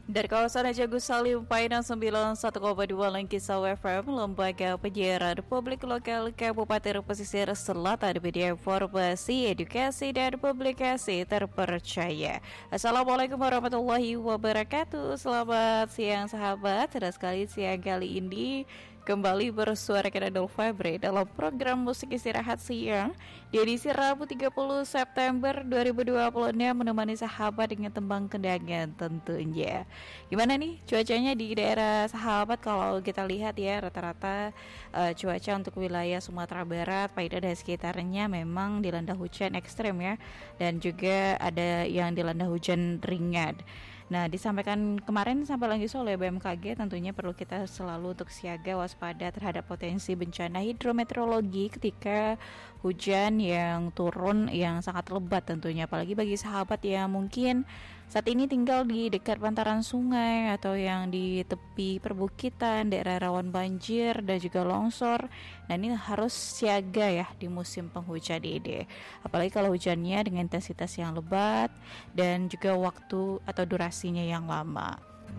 Dari kawasan Agus Salim, Painan 91,2 Langkisau FM, Lembaga Penyiaran Republik Lokal Kabupaten Pesisir Selatan, media informasi, edukasi, dan publikasi terpercaya. Assalamualaikum warahmatullahi wabarakatuh. Selamat siang sahabat. Dan sekali siang kali ini kembali bersuara Idul Febri dalam program musik istirahat siang di edisi Rabu 30 September 2026, menemani sahabat dengan tembang kendangan tentunya. Gimana nih cuacanya di daerah sahabat? Kalau kita lihat ya, rata-rata cuaca untuk wilayah Sumatera Barat, Painan dan sekitarnya memang dilanda hujan ekstrem ya, dan juga ada yang dilanda hujan ringan. Nah, disampaikan kemarin sampai langsung oleh BMKG, tentunya perlu kita selalu untuk siaga waspada terhadap potensi bencana hidrometeorologi ketika hujan yang turun yang sangat lebat tentunya, apalagi bagi sahabat yang mungkin saat ini tinggal di dekat bantaran sungai atau yang di tepi perbukitan, daerah rawan banjir dan juga longsor. Nah, ini harus siaga ya di musim penghujan ini. Apalagi kalau hujannya dengan intensitas yang lebat dan juga waktu atau durasinya yang lama.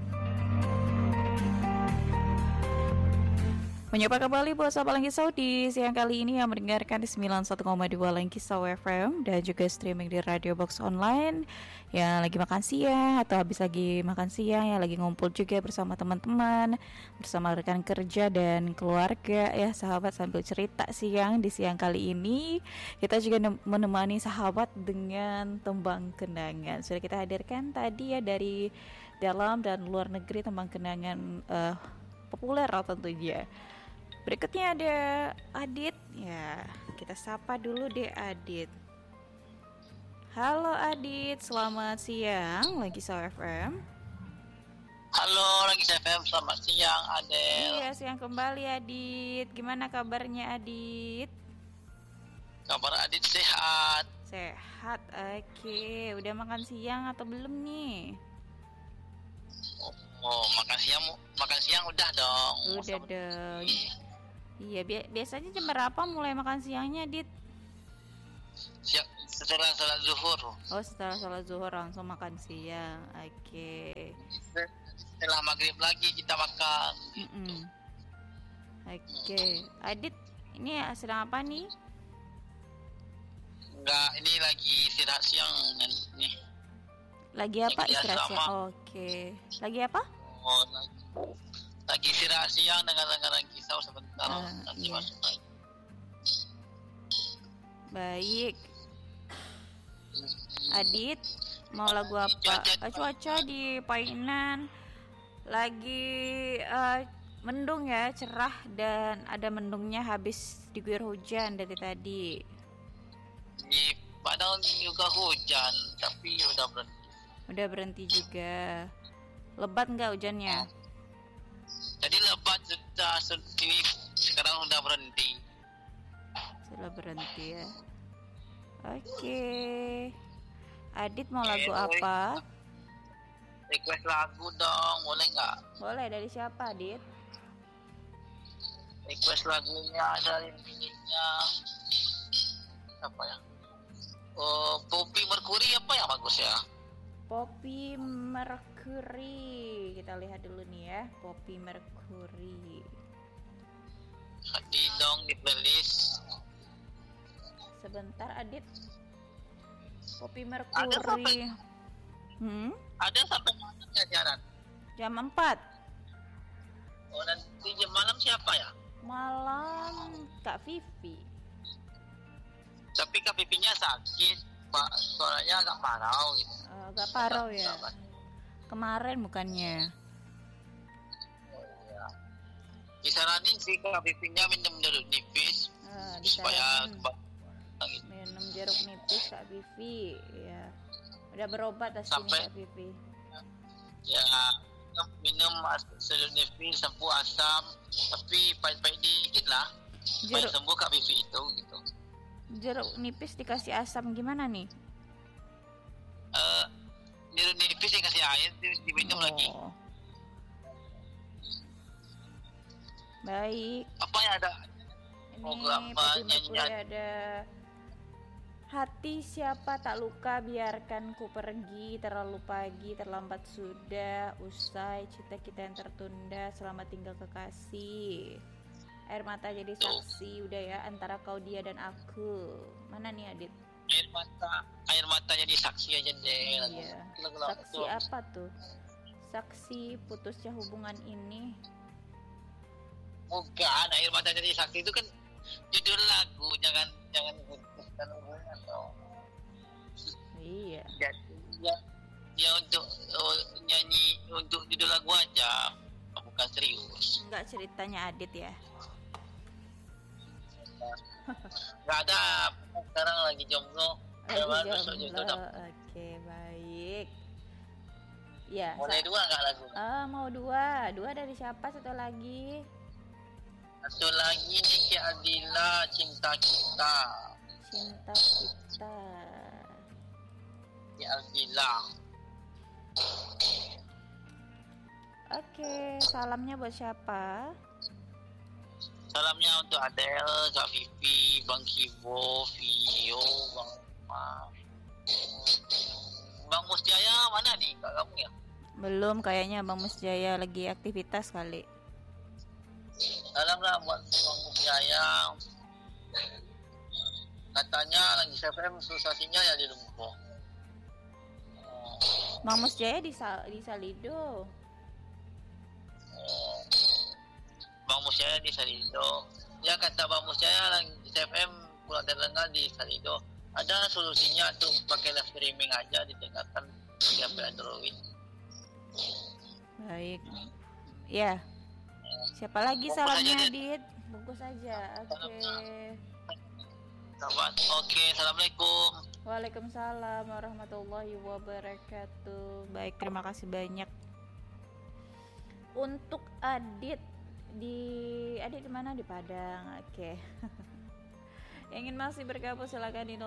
Menyapa kembali buat sahabat Langkisau di siang kali ini yang mendengarkan di 91,2 Langkisau FM dan juga streaming di Radio Box Online, yang lagi makan siang atau habis lagi makan siang, yang lagi ngumpul juga bersama teman-teman, bersama rekan kerja dan keluarga ya sahabat, sambil cerita siang. Di siang kali ini kita juga menemani sahabat dengan tembang kendangan. Sudah kita hadirkan tadi ya dari dalam dan luar negeri, tembang kendangan populer tentunya. Berikutnya ada Adit. Ya, kita sapa dulu deh Adit. Halo Adit, selamat siang Langkisau FM. Halo Langkisau FM, selamat siang Adel. Iya, siang kembali Adit. Gimana kabarnya Adit? Kabar Adit sehat. Sehat, oke. Udah makan siang atau belum nih? Oh, makan siang udah dong. Udah dong. Iya, biasanya jam berapa mulai makan siangnya, Dit? Setelah salat zuhur. Oh, setelah salat zuhur langsung makan siang. Oke. Setelah maghrib lagi kita makan. Oke. Adit, ini sedang apa nih? Enggak, ini lagi istirahat siang nih. Lagi apa istirahat siang? Oke. Lagi apa? Oh, lagi istirahat siang dengan Langkisau sebentar, nanti iya. masuk lagi. Baik. Adit, mau lagu apa? Cuaca di Painan lagi mendung ya, cerah, dan ada mendungnya habis diguyur hujan dari tadi. Di Padang juga hujan, tapi Udah berhenti juga. Lebat nggak hujannya? Jadi lebat sudah, sekarang udah berhenti. Sudah berhenti ya. Oke. Adit mau lagu apa? Request lagu dong, boleh nggak? Boleh, dari siapa Adit? Request lagunya dari miliknya apa ya? Oh, Poppy Mercury apa yang bagus ya? Poppy Mercury. Kita lihat dulu nih ya, Poppy Mercury. Hati dong di playlist. Sebentar Adit. Poppy Mercury. Ada sampai mana siaran? Jam 4. Oh, nanti jam malam siapa ya? Malam Kak Vivi. Tapi Kak Vivinya sakit, Pak. Suaranya agak parau gitu. Agak parau ya. Kemarin bukannya. Oh iya. Disaranin sih Kak Vivinya minum jeruk nipis supaya minum jeruk nipis Kak Vivi ya. Udah berobat aslinya Kak Vivi. Ya, minum jeruk nipis, sembuh asam, tapi pahit-pahit dikit lah. Supaya sembuh Kak Vivi itu gitu. Jeruk nipis dikasih asam gimana nih? Jeruk nipis dikasih air, diminum lagi. Baik. Apa yang ada? Ini Poppy Mercury ada Hati siapa tak luka, biarkan ku pergi, terlalu pagi, terlambat sudah, usai cita kita yang tertunda, selamat tinggal kekasih. Air mata jadi saksi, udah ya, antara kau, dia, dan aku. Mana nih Adit? Air mata jadi saksi aja deh. Iya. Saksi apa tuh? Saksi putusnya hubungan ini. Bukan, air mata jadi saksi itu kan judul lagu, jangan putuskan hubungan dong. Iya. Ya untuk nyanyi untuk judul lagu aja, bukan serius. Enggak ceritanya Adit ya? Nggak ada, sekarang lagi jomblo. Oke, baik. Ya. Mulai dua nggak lagu? Mau dua dari siapa? Satu lagi Niki Adila, Cinta Kita. Niki Adila. Oke, salamnya buat siapa? Salamnya untuk Adele, Kak Vivi, Bang Kibo, Vio, Bang Musjaya mana nih Kak kamu ya? Belum, kayaknya Bang Musjaya lagi aktivitas kali. Salam lah buat Bang Musjaya. Katanya lagi CFM susah sinyal ya di Lumpur. Bang Musjaya di Salido. Bang Musjaya di Salido. Ya kata Bang Musjaya lagi CFM pulang dan lengah di Salido. Ada solusinya tuh pakai live streaming aja, ditinggalkan di HP Android. Baik. Ya. Siapa lagi salamnya, Dit? Bungkus aja. Oke, assalamualaikum. Waalaikumsalam warahmatullahi wabarakatuh. Baik, terima kasih banyak. Untuk Adit di mana? Di Padang. Oke. Yang ingin masih bergabung silakan di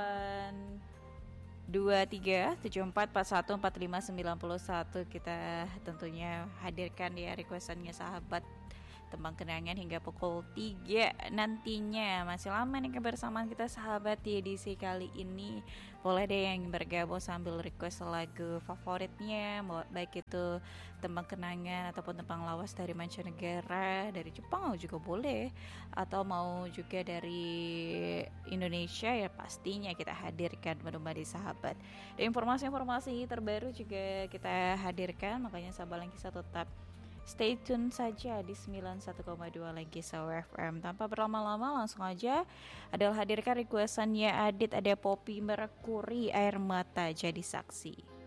082374414591. Kita tentunya hadirkan ya requestannya sahabat Tembang Kenangan hingga pukul 3 nantinya. Masih lama nih kebersamaan kita sahabat di edisi kali ini. Boleh deh yang bergabung sambil request lagu favoritnya, baik itu Tembang Kenangan ataupun tembang lawas dari mancanegara, dari Jepang juga boleh, atau mau juga dari Indonesia, ya pastinya kita hadirkan menemani sahabat. Dan informasi-informasi terbaru juga kita hadirkan, makanya sahabat Langkisa tetap stay tune saja di 91,2 Langkisa FM. Tanpa berlama-lama langsung aja adalah hadirkan requestannya Adit, ada Poppy Mercury, Air Mata Jadi Saksi.